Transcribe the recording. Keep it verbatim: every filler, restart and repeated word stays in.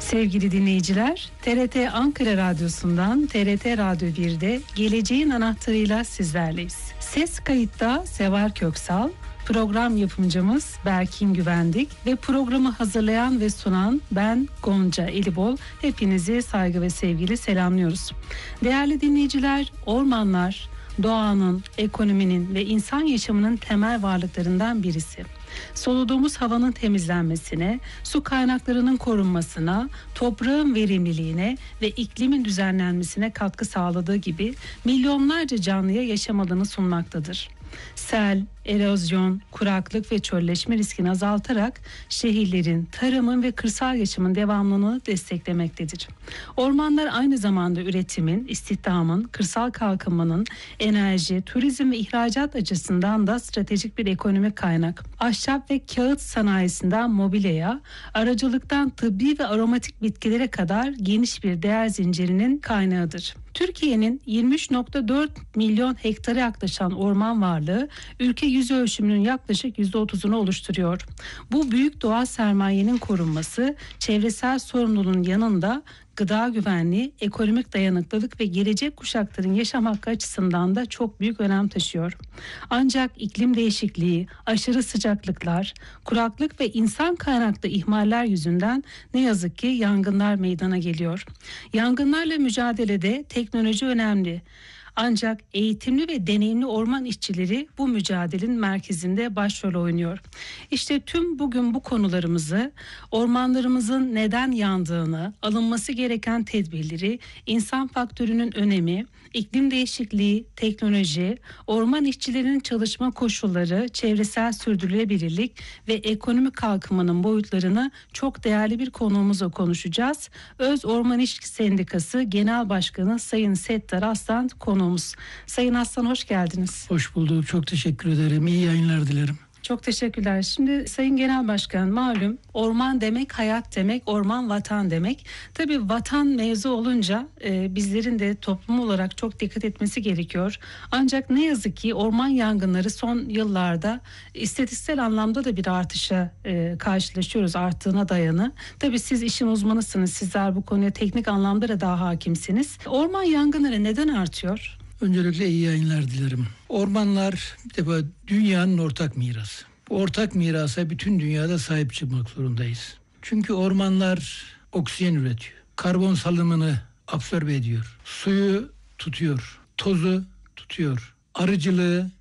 Sevgili dinleyiciler, T R T Ankara Radyosu'ndan T R T Radyo bir'de Geleceğin Anahtarı'yla sizlerleyiz. Ses kayıtta Sevar Köksal, program yapımcımız Berkin Güvendik ve programı hazırlayan ve sunan ben Gonca Elibol. Hepinizi saygı ve sevgiyle selamlıyoruz. Değerli dinleyiciler, ormanlar doğanın, ekonominin ve insan yaşamının temel varlıklarından birisi. Soluduğumuz havanın temizlenmesine, su kaynaklarının korunmasına, toprağın verimliliğine ve iklimin düzenlenmesine katkı sağladığı gibi milyonlarca canlıya yaşam alanı sunmaktadır. Sel, erozyon, kuraklık ve çölleşme riskini azaltarak şehirlerin, tarımın ve kırsal yaşamın devamlılığını desteklemektedir. Ormanlar aynı zamanda üretimin, istihdamın, kırsal kalkınmanın, enerji, turizm ve ihracat açısından da stratejik bir ekonomik kaynak. Ahşap ve kağıt sanayisinden mobilyaya, aracılıktan tıbbi ve aromatik bitkilere kadar geniş bir değer zincirinin kaynağıdır. Türkiye'nin yirmi üç virgül dört milyon hektara yaklaşan orman varlığı ülke yüz ölçümünün yaklaşık yüzde otuzunu oluşturuyor. Bu büyük doğal sermayenin korunması, çevresel sorumluluğun yanında gıda güvenliği, ekonomik dayanıklılık ve gelecek kuşakların yaşam hakkı açısından da çok büyük önem taşıyor. Ancak iklim değişikliği, aşırı sıcaklıklar, kuraklık ve insan kaynaklı ihmaller yüzünden ne yazık ki yangınlar meydana geliyor. Yangınlarla mücadelede teknoloji önemli. Ancak eğitimli ve deneyimli orman işçileri bu mücadelenin merkezinde başrol oynuyor. İşte tüm bugün bu konularımızı, ormanlarımızın neden yandığını, alınması gereken tedbirleri, insan faktörünün önemi, iklim değişikliği, teknoloji, orman işçilerinin çalışma koşulları, çevresel sürdürülebilirlik ve ekonomik kalkınmanın boyutlarını çok değerli bir konuğumuzla konuşacağız. Öz Orman İş Sendikası Genel Başkanı Sayın Settar Aslan konuğumuz. Sayın Aslan, hoş geldiniz. Hoş bulduk. Çok teşekkür ederim. İyi yayınlar dilerim. Çok teşekkürler. Şimdi Sayın Genel Başkan, malum orman demek hayat demek, orman vatan demek. Tabii vatan mevzu olunca e, bizlerin de toplum olarak çok dikkat etmesi gerekiyor. Ancak ne yazık ki orman yangınları son yıllarda istatistiksel anlamda da bir artışa e, karşılaşıyoruz, arttığına dayanı. Tabii siz işin uzmanısınız, sizler bu konuya teknik anlamda da daha hakimsiniz. Orman yangınları neden artıyor? Öncelikle iyi yayınlar dilerim. Ormanlar bir defa dünyanın ortak mirası. Bu ortak mirasa bütün dünyada sahip çıkmak zorundayız. Çünkü ormanlar oksijen üretiyor. Karbon salımını absorbe ediyor. Suyu tutuyor. Tozu tutuyor. Arıcılığı